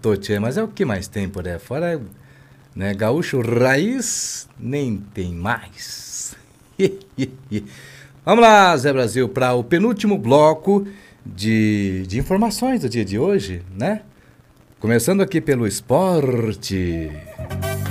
tô, tchê, mas é o que mais tem por aí fora, né? Gaúcho raiz nem tem mais. Vamos lá, Zé Brasil, para o penúltimo bloco de informações do dia de hoje, né? Começando aqui pelo esporte.